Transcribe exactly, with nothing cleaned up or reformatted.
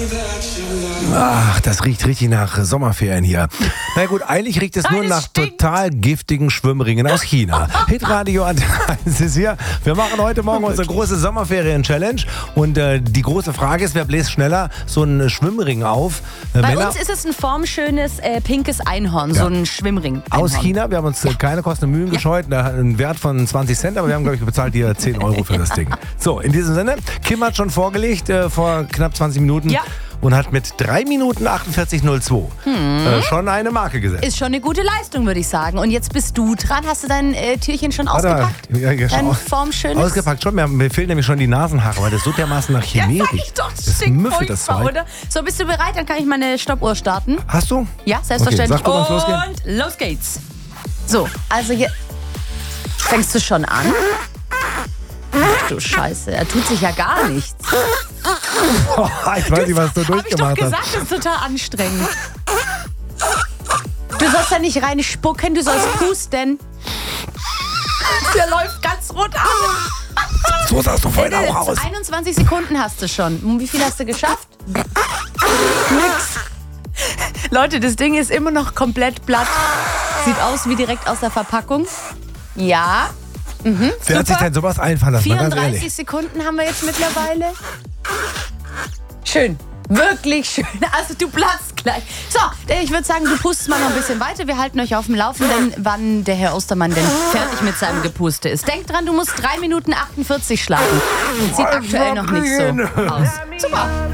Ach, das riecht richtig nach Sommerferien hier. Na gut, eigentlich riecht es nur Nein, es nach stinkt. total giftigen Schwimmringen aus China. Hitradio Antenne eins ist hier. Wir machen heute Morgen unsere große Sommerferien-Challenge. Und äh, die große Frage ist, wer bläst schneller so einen Schwimmring auf? Äh, Bei Männer uns ist es ein formschönes äh, pinkes Einhorn, Ja. so ein Schwimmring. aus Einhorn. China. Wir haben uns äh, keine Kosten und Mühen gescheut. Da hat einen Wert von zwanzig Cent, aber wir haben, glaube ich, bezahlt hier zehn Euro für das Ding. So, in diesem Sinne, Kim hat schon vorgelegt äh, vor knapp zwanzig Minuten. Ja. Und hat mit drei Minuten achtundvierzig null zwei äh, schon eine Marke gesetzt. Ist schon eine gute Leistung, würde ich sagen. Und jetzt bist du dran. Hast du dein äh, Türchen schon Hat er- ausgepackt? Ja, ja, Dein schau. formschönes? Ausgepackt schon, mir, mir fehlen nämlich schon die Nasenhaare, weil das so dermaßen nach Ja, Chemie sag riecht. ich doch, das Das stinkt müffelt das furchtbar, Zeug. oder? So, bist du bereit? Dann kann ich meine Stoppuhr starten. Hast du? Ja, selbstverständlich. Okay, sag, wo es losgeht. Und los geht's. So, also hier fängst du schon an. Ach du Scheiße, er tut sich ja gar nichts. Oh, ich weiß nicht, was du Hab ich doch durchgemacht gesagt, hast. das ist total anstrengend. Du sollst ja nicht rein spucken, du sollst pusten. Der läuft ganz rot an. So sahst du vorhin auch aus. einundzwanzig Sekunden hast du schon. Und wie viel hast du geschafft? Nix. Leute, das Ding ist immer noch komplett platt. Sieht aus wie direkt aus der Verpackung. Ja. Mhm, Wer hat sich super. denn sowas einfallen lassen? Mal ganz vierunddreißig ehrlich. Sekunden haben wir jetzt mittlerweile. Schön. Wirklich schön. Also du platzt gleich. So, ich würde sagen, du pustest mal noch ein bisschen weiter. Wir halten euch auf dem Laufenden, wann der Herr Ostermann denn fertig mit seinem Gepuste ist. Denk dran, du musst drei Minuten achtundvierzig schlagen. Sieht aktuell noch nicht so aus. Super.